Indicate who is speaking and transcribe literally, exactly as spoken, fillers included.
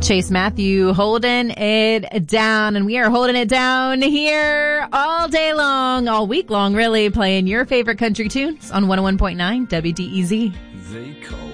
Speaker 1: Chase Matthew holding it down, and we are holding it down here all day long, all week long really, playing your favorite country tunes on one oh one point nine W D E Z.
Speaker 2: They call